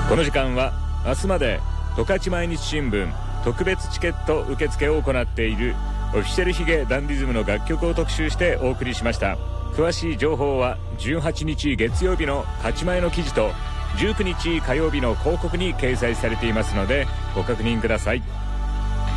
この時間は明日まで十勝毎日新聞特別チケット受付を行っているオフィシャルヒゲダンディズムの楽曲を特集してお送りしました。詳しい情報は18日月曜日の勝ち前の記事と19日火曜日の広告に掲載されていますのでご確認ください。